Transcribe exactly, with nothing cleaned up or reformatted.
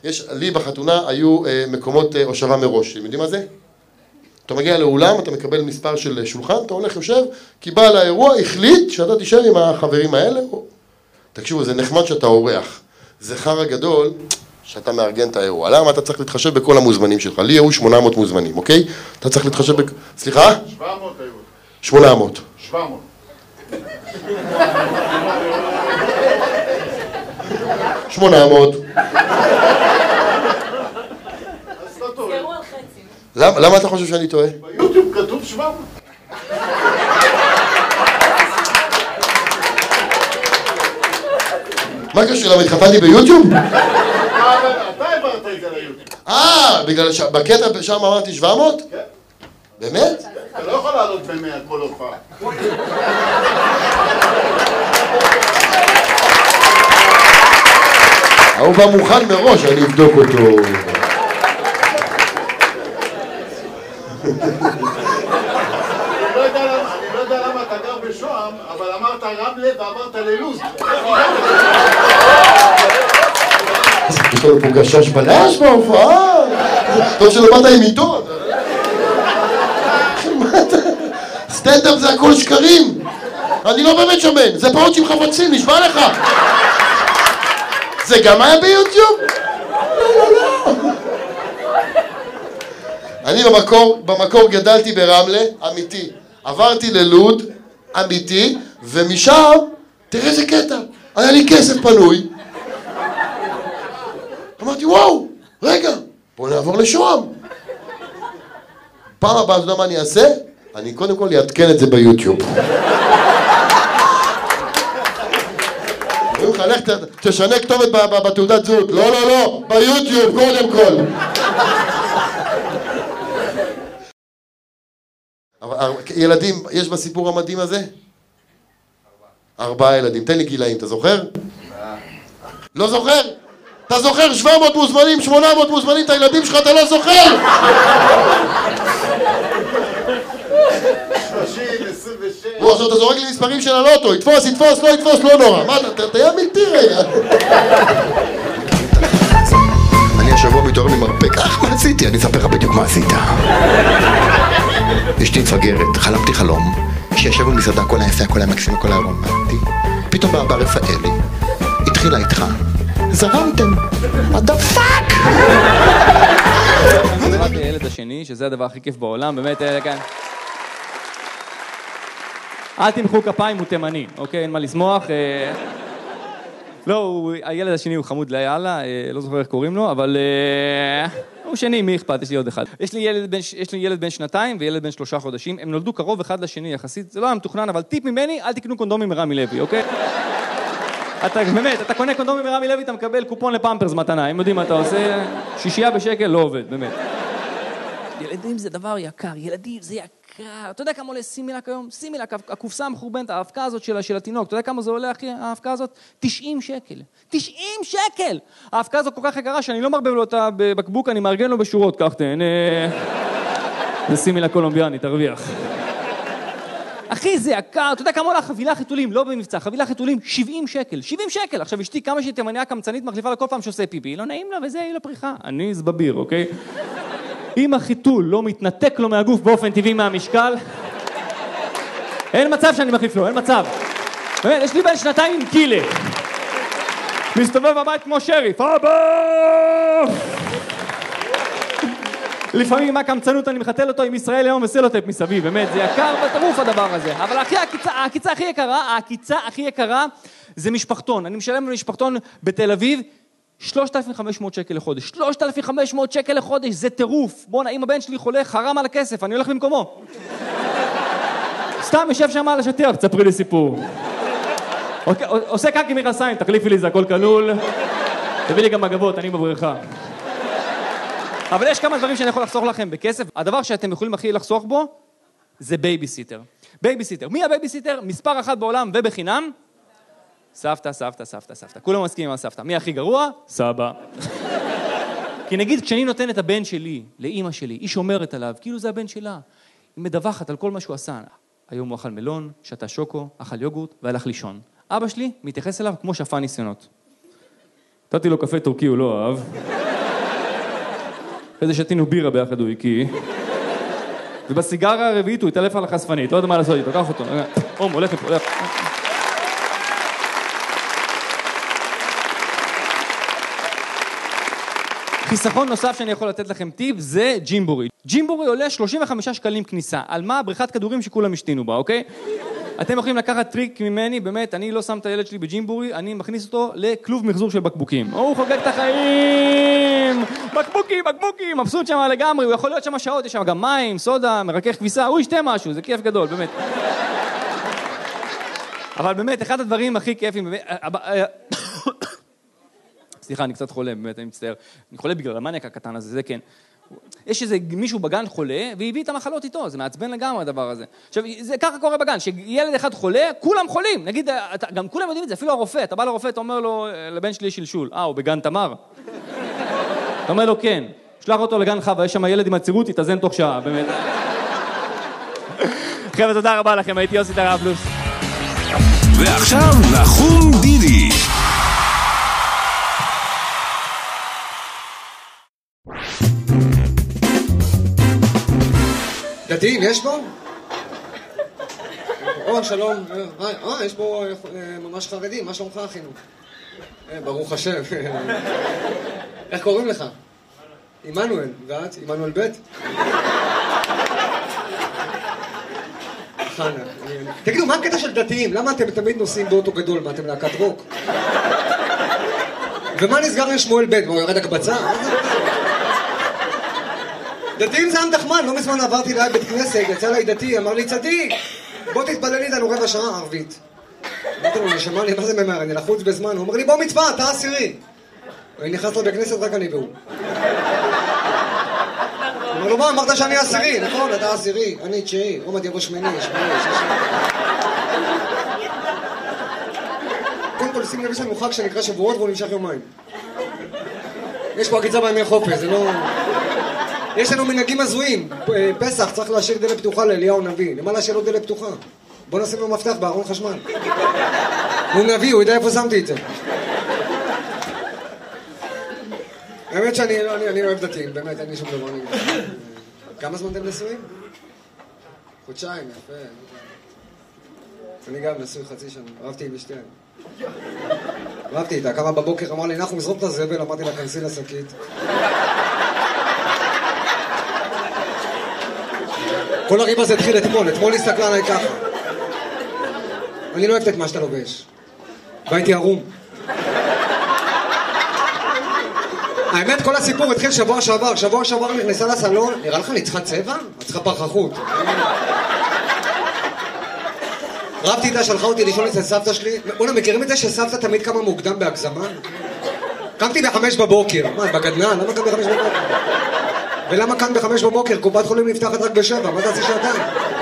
יש, לי בחתונה היו אה, מקומות אה, הושבה מראש, אתם יודעים מה זה? אתה מגיע לאולם, אתה מקבל מספר של שולחן, אתה הולך יושב, כי בעל האירוע החליט שאתה תישאר עם החברים האלה. או... תקשיבו, זה נחמד שאתה אורח. זה חרא גדול שאתה מארגן את האירוע. למה? אתה צריך להתחשב בכל המוזמנים שלך. לי היו שמונה מאות מוזמנים, אוקיי? אתה צריך להתחשב ב... סליחה? שבע מאות היו. שמונה מאות. שבע מאות. שמונה מאות. למה, למה אתה חושב שאני טועה? ביוטיוב כתוב שבע מאות. מה קשור? למה התחתנתי ביוטיוב? אתה העברת את זה ליוטיוב. אה, בגלל שבקטע שם אמרתי שבע מאות? כן. באמת? אתה לא יכול לעלות במאה כל הופעה. הוא בא מוכן מראש, אני אבדוק אותו. אני לא יודע למה אתה גר בשוהם, אבל אמרת רמלה ואמרת ללוז. יש לנו פה גשש בלש בהופעה. טוב שלא באת עם עיתון. סטנדאפ זה הכל שקרים. אני לא באמת שמן, זה פעוט עם חפצים, נשבע לך. זה גם היה ביוטיוב? לא, לא, לא. אני במקור, במקור גדלתי ברמלה, אמיתי. עברתי ללוד, אמיתי, ומשם, תראה איזה קטע, היה לי כסף פנוי. אמרתי, וואו, רגע, בוא נעבור לשוהם. פעם הבאה, אתה יודע מה אני אעשה? אני קודם כל אעדכן את זה ביוטיוב. אומרים לך, לך תשנה כתובת בתעודת זהות. לא, לא, לא, ביוטיוב קודם כל. ילדים, יש בסיפור המדהים הזה? ארבעה ילדים. תן לי גילאים, אתה זוכר? לא זוכר? אתה זוכר שבע מאות מוזמנים, שמונה מאות מוזמנים, את הילדים שלך אתה לא זוכר? שלושים, עשרים ושש. הוא עכשיו אתה זורק לי מספרים של הלוטו, יתפוס, יתפוס, לא יתפוס, לא נורא. מה, אתה תהיה אמיתי רגע. אני השבוע מתעורר ממרפק, מה עשיתי? אני אספר לך בדיוק מה עשית. אשתי מפגרת, חלמתי חלום, שישב במסעדה כל היפה, כל המקסים, כל הרומנטי. פתאום בא רפאלי, התחילה איתך. זרמתם, what the fuck? זה רק הילד השני, שזה הדבר הכי כיף בעולם, באמת, כאן. אל תמחאו כפיים, הוא תימני, אוקיי? אין מה לשמוח. לא, הילד השני הוא חמוד ליאללה, לא זוכר איך קוראים לו, אבל הוא שני, מי אכפת? יש לי עוד אחד. יש לי ילד בן, יש לי ילד בן שנתיים וילד בן שלושה חודשים, הם נולדו קרוב אחד לשני יחסית, זה לא היה מתוכנן, אבל טיפ ממני, אל תקנו קונדומים מרמי לוי, אוקיי? אתה, באמת, אתה קונה קונדומים מרמי לוי, אתה מקבל קופון לפמפרס מתנה, הם יודעים מה אתה עושה, שישייה בשקל לא עובד, באמת. ילדים זה דבר יקר, ילדים זה יקר. אתה יודע כמה עולה סימילק היום? סימילק, הקופסה המחורבנת, ההאבקה הזאת של, של התינוק, אתה יודע כמה זה עולה, אחי, ההאבקה הזאת? תשעים שקל. תשעים שקל! ההאבקה הזאת כל כך יקרה שאני לא מרבב לו אותה בבקבוק, אני מארגן לו בשורות, כך תהנה. זה סימילק קולומביאני, תרוויח. אחי, זה יקר, אתה יודע כמה עולה חבילה חיתולים, לא במבצע, חבילה חיתולים, שבעים שקל, שבעים שקל. עכשיו אשתי, כמה שהיא תימניה קמצנית מחליפה לכל פעם שעושה פיפי, לא נעים לה וזה, היא לפריחה. אני זבביר, אוקיי? אם החיתול לא מתנתק לו מהגוף באופן טבעי מהמשקל, אין מצב שאני מחליף לו, אין מצב. באמת, יש לי בן שנתיים עם קילה. מסתובב בבית כמו שריף, אבא! לפעמים מה קמצנות אני מחתל אותו עם ישראל היום וסלוטייפ מסביב, באמת, זה יקר בטירוף הדבר הזה. אבל הכי, הקיצה, הקיצה הכי יקרה, הקיצה הכי יקרה זה משפחתון. אני משלם למשפחתון בתל אביב, שלושת אלפים וחמש מאות שקל לחודש. שלושת אלפים וחמש מאות שקל לחודש, זה טירוף. בוא'נה, אם הבן שלי חולה, חרם על הכסף, אני הולך במקומו. סתם יושב שם על השטיח, תספרי לי סיפור. עושה קקי מכנסיים, תחליפי לי, זה הכל כלול. תביא לי גם מגבות, אני בבריכה. אבל יש כמה דברים שאני יכול לחסוך לכם בכסף. הדבר שאתם יכולים הכי לחסוך בו, זה בייביסיטר. בייביסיטר. מי הבייביסיטר? מספר אחת בעולם ובחינם. סבתא, סבתא, סבתא, סבתא. כולם מסכימים על סבתא. מי הכי גרוע? סבא. כי נגיד, כשאני נותן את הבן שלי, לאמא שלי, היא שומרת עליו, כאילו זה הבן שלה. היא מדווחת על כל מה שהוא עשה. היום הוא אכל מלון, שתה שוקו, אכל יוגורט והלך לישון. אבא שלי מתייחס אליו כמו שפה ניסיונות. נתתי לו קפה טורקי, הוא לא אהב. אחרי זה שתינו בירה ביחד הוא הקיא. ובסיגרה הרביעית הוא התעלף על החשפנית, לא יודע מה לעשות איתו, קח אותו. אום, הולך לפה, הולך. חיסכון נוסף שאני יכול לתת לכם טיפ זה ג'ימבורי. ג'ימבורי עולה שלושים וחמישה שקלים כניסה. על מה? בריכת כדורים שכולם השתינו בה, אוקיי? אתם יכולים לקחת טריק ממני, באמת, אני לא שם את הילד שלי בג'ימבורי, אני מכניס אותו לכלוב מחזור של בקבוקים. הוא חוגג את החיים! בקבוקים, בקבוקים! מבסוט שם לגמרי, הוא יכול להיות שם שעות, יש שם גם מים, סודה, מרכך כביסה, הוא ישתה משהו, זה כיף גדול, באמת. אבל באמת, אחד הדברים הכי כיפים, באמת... סליחה, אני קצת חולה, באמת, אני מצטער. אני חולה בגלל המניאק הקטן הזה, זה כן. יש איזה מישהו בגן חולה, והביא את המחלות איתו, זה מעצבן לגמרי הדבר הזה. עכשיו, זה ככה קורה בגן, שילד אחד חולה, כולם חולים. נגיד, גם כולם יודעים את זה, אפילו הרופא, אתה בא לרופא, אתה אומר לו, לבן שלי יש שלשול. אה, הוא בגן תמר? אתה אומר לו, כן. שלח אותו לגן חווה, יש שם ילד עם עצירות, יתאזן תוך שעה, באמת. חבר'ה, תודה רבה לכם, הייתי יוסי טרבלוס. ועכשיו, נחום דידי. דתיים, יש פה? או, שלום. אה, יש פה ממש חרדים. מה שלומך, אחינו? ברוך השם. איך קוראים לך? עמנואל. ואת? עמנואל ב'? חנה. תגידו, מה הקטע של דתיים? למה אתם תמיד נוסעים באוטו גדול? מה, אתם להקת רוק? ומה נסגר עם שמואל ב'? מה, הוא ירד הקבצה? דתיים זה עם תחמן, לא מזמן עברתי ליד בית כנסת, יצא לי דתי, אמר לי צדיק, בוא תתפלל איתנו רבע שעה ערבית. אמרתי לו, נשמע לי, מה זה ממהר, אני לחוץ בזמן, הוא אומר לי, בוא מצווה, אתה עשירי. אני נכנס לו בכנסת, רק אני והוא. אמר לו, מה, אמרת שאני עשירי, נכון, אתה עשירי, אני תשיעי, עומד יבוא שמיני, שמיני, שישי. קודם כל, שים לב, יש לנו חג שנקרא שבועות והוא נמשך יומיים. יש פה עקיצה בימי חופש, זה לא... יש לנו מנהגים הזויים, פסח צריך להשאיר דלת פתוחה לאליהו נביא, למה להשאיר לו דלת פתוחה? בוא נשים לו מפתח בארון חשמל. הוא נביא, הוא יודע איפה שמתי את זה. האמת שאני אני, אני אוהב דתיים, באמת, אין לי שום דבר נגד. כמה זמן אתם נשואים? חודשיים, יפה. אני גם נשוי חצי שנה, אהבתי עם אשתי. אהבתי איתה, כמה בבוקר אמר לי, נחום, זרוק את הזבל, אמרתי לה, כנסי לשקית. כל הריב הזה התחיל אתמול, אתמול הסתכלה עליי ככה. אני לא אוהבת את מה שאתה לובש. והייתי ערום. האמת, כל הסיפור התחיל שבוע שעבר. שבוע שעבר נכנסה לסלון, נראה לך אני צריכה צבע? את צריכה פרחחות. רבתי איתה, שלחה אותי לישון אצל סבתא שלי. בוא'נה, מכירים את זה שסבתא תמיד קמה מוקדם בהגזמה? קמתי בחמש בבוקר. מה, בגדנן? למה קם בחמש בבוקר? ולמה כאן בחמש בבוקר? קופת חולים נפתחת רק בשבע, מה תעשי שעתיים?